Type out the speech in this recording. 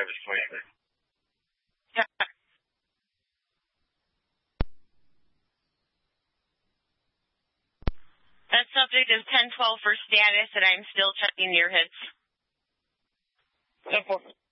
driver's license. That subject is 1012 for status, and I'm still checking your hits. 10-4.